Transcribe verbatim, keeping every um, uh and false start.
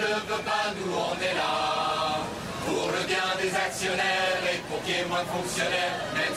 le veut pas, nous on est là. Pour le bien des actionnaires et pour qu'il y ait moins de fonctionnaires, même